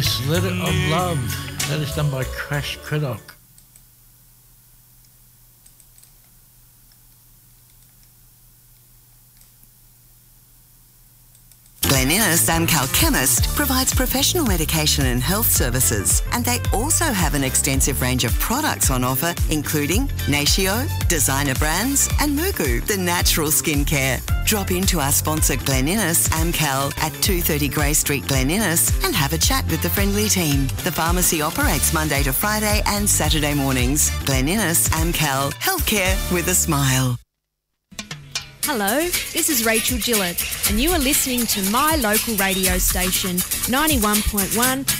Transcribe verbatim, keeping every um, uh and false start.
Letter of Love. That is done by Crash Craddock. Glen Innes Amcal Chemist provides professional medication and health services, and they also have an extensive range of products on offer, including Natio, designer brands, and Mugu, the natural skincare. Drop into our sponsor Glen Innes Amcal at two thirty Grey Street, Glen Innes, and have a chat with the friendly team. The pharmacy operates Monday to Friday and Saturday mornings. Glen Innes Amcal, healthcare with a smile. Hello, this is Rachel Gillett, and you are listening to my local radio station, ninety-one point one